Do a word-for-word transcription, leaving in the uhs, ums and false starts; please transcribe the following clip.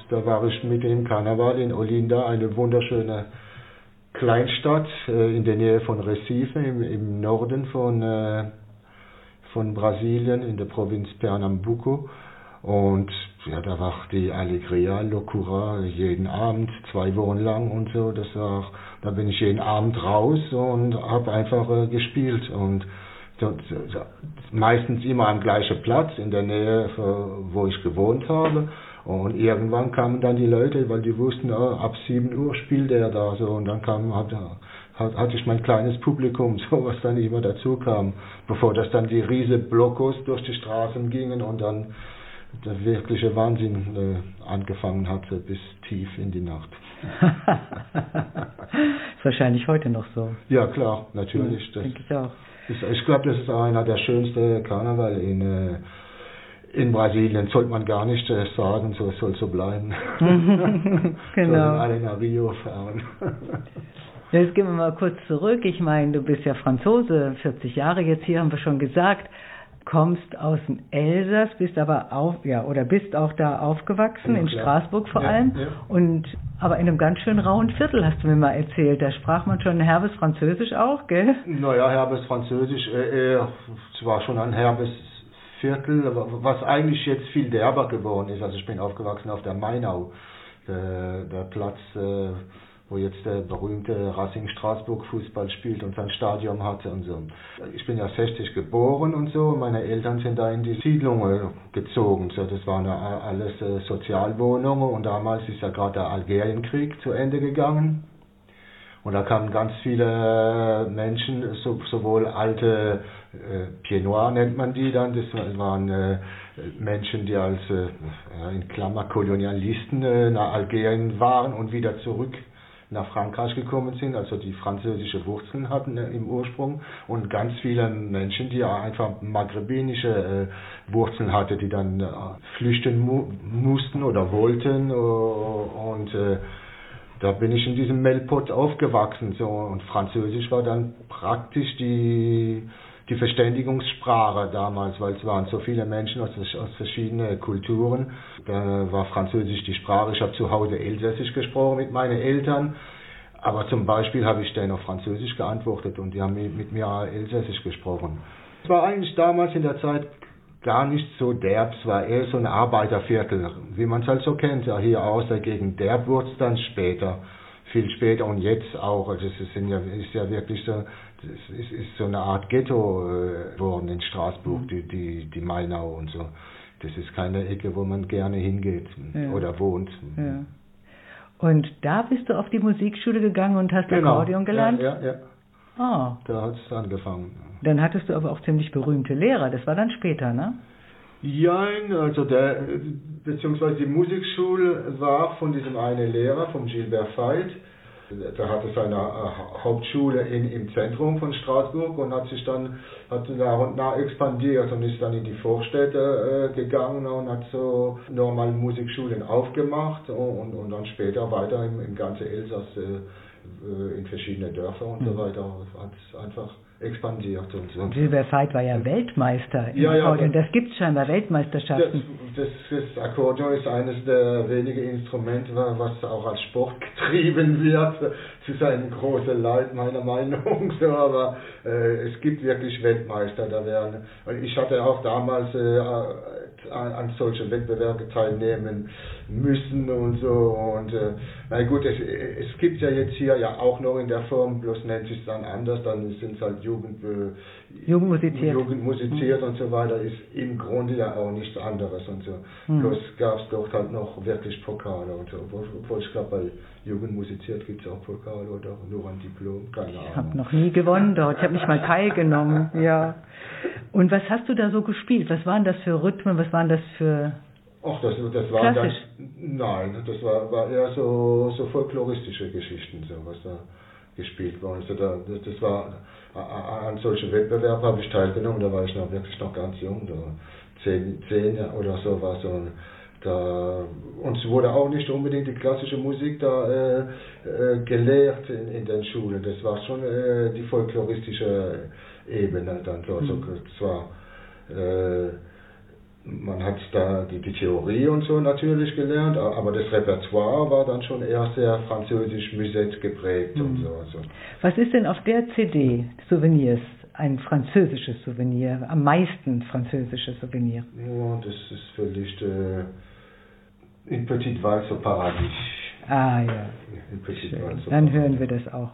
da war ich mitten im Karneval in Olinda, eine wunderschöne Kleinstadt äh, in der Nähe von Recife, im, im Norden von, äh, von Brasilien, in der Provinz Pernambuco. Und ja, da war die Alegria, Locura, jeden Abend, zwei Wochen lang und so. Das war, da bin ich jeden Abend raus und habe einfach äh, gespielt. Und so, so, meistens immer am gleichen Platz, in der Nähe, wo ich gewohnt habe. Und irgendwann kamen dann die Leute, weil die wussten, oh, ab sieben Uhr spielt er da so. Und dann kam, hat, hat, hatte ich mein kleines Publikum, so was dann immer dazu kam, bevor das dann die riesen Blockos durch die Straßen gingen und dann der wirkliche Wahnsinn äh, angefangen hatte bis tief in die Nacht. Ist wahrscheinlich heute noch so. Ja klar, natürlich. Ja, denke ich auch. Ist, ich glaube, das ist einer der schönsten Karneval in, äh, in Brasilien. Sollte man gar nicht äh, sagen, so soll so bleiben. Genau. Sollen alle nach Rio fahren. Jetzt gehen wir mal kurz zurück. Ich meine, du bist ja Franzose, vierzig Jahre jetzt hier, haben wir schon gesagt. Kommst aus dem Elsass, bist aber auch, ja, oder bist auch da aufgewachsen, ja, in klar. Straßburg vor ja, allem. Ja. Und, aber in einem ganz schön rauen Viertel, hast du mir mal erzählt. Da sprach man schon ein herbes Französisch auch, gell? Naja, herbes Französisch, äh, es war schon ein herbes Viertel, was eigentlich jetzt viel derber geworden ist. Also ich bin aufgewachsen auf der Mainau, der, der Platz, äh, wo jetzt der berühmte Racing Straßburg Fußball spielt und sein Stadion hatte und so. Ich bin ja sechzig geboren und so, meine Eltern sind da in die Siedlungen gezogen. So, das waren ja alles äh, Sozialwohnungen und damals ist ja gerade der Algerienkrieg zu Ende gegangen. Und da kamen ganz viele Menschen, so, sowohl alte äh, Pieds Noirs nennt man die dann, das waren äh, Menschen, die als äh, in Klammer Kolonialisten äh, nach Algerien waren und wieder zurück nach Frankreich gekommen sind, also die französische Wurzeln hatten äh, im Ursprung, und ganz viele Menschen, die einfach maghrebinische äh, Wurzeln hatten, die dann äh, flüchten mu mussten oder wollten, uh, und äh, da bin ich in diesem Melpot aufgewachsen, so, und Französisch war dann praktisch die die Verständigungssprache damals, weil es waren so viele Menschen aus, aus verschiedenen Kulturen. Da war Französisch die Sprache. Ich habe zu Hause Elsässisch gesprochen mit meinen Eltern, aber zum Beispiel habe ich denen auf Französisch geantwortet und die haben mit mir Elsässisch gesprochen. Es war eigentlich damals in der Zeit gar nicht so derb, es war eher so ein Arbeiterviertel, wie man es halt so kennt, ja, hier aus der Gegend. Derb wurde es dann später, viel später und jetzt auch. Also es ist ja, ist ja wirklich so, es ist, ist so eine Art Ghetto äh, geworden in Straßburg, mhm. die, die, die Mainau und so. Das ist keine Ecke, wo man gerne hingeht, ja, oder wohnt. Ja. Und da bist du auf die Musikschule gegangen und hast genau. Akkordeon gelernt? Ja, ja, ja. Oh. Da hat es angefangen. Dann hattest du aber auch ziemlich berühmte Lehrer, das war dann später, ne? Ja, also der, beziehungsweise die Musikschule war von diesem einen Lehrer, von Gilbert Veit. Der hatte seine Hauptschule in, im Zentrum von Straßburg und hat sich dann hat nach und nach expandiert und ist dann in die Vorstädte äh, gegangen und hat so normale Musikschulen aufgemacht und, und dann später weiter im, im ganzen Elsass äh, in verschiedene Dörfer und mhm. so weiter hat es einfach expandiert und so. Gilbert Veit war ja Weltmeister im ja, Akkordeon. Ja, das gibt es scheinbar, Weltmeisterschaften. Das, das, das Akkordeon ist eines der wenigen Instrumente, was auch als Sport getrieben wird. Es ist ein großer Leid meiner Meinung, so, aber äh, es gibt wirklich Weltmeister. Da werden, ich hatte auch damals äh, an, an solchen Wettbewerben teilnehmen müssen und so. Und äh, na gut, es, es gibt ja jetzt hier ja auch noch in der Form, bloß nennt sich es dann anders, dann sind es halt Jugend, äh, Jugendmusiziert, Jugendmusiziert mhm. und so weiter, ist im Grunde ja auch nichts anderes und so. Mhm. Bloß gab es dort halt noch wirklich Pokale und so. Obwohl ich glaube, bei Jugendmusiziert gibt es auch Pokale oder nur ein Diplom, keine Ahnung. Ich habe noch nie gewonnen dort, ich habe nicht mal teilgenommen, ja. Und was hast du da so gespielt? Was waren das für Rhythmen, was waren das für... Ach, das, das war ganz, nein, das war, war eher so, so folkloristische Geschichten, so was da gespielt worden ist. Da, das, das war, an solchen Wettbewerben habe ich teilgenommen, da war ich noch wirklich noch ganz jung, so zehn, zehn oder so was. Und da, uns wurde auch nicht unbedingt die klassische Musik da äh, äh, gelehrt in, in den Schulen. Das war schon äh, die folkloristische Ebene dann dort. Mhm. So, das war, äh, man hat da die, die Theorie und so natürlich gelernt, aber das Repertoire war dann schon eher sehr französisch Musette geprägt mhm. und so. Also. Was ist denn auf der C D Souvenirs ein französisches Souvenir, am meisten französisches Souvenir? Ja, das ist vielleicht äh, in Petit Val au Paradis. Ah ja, in Petit schön. Val Dann hören wir das auch.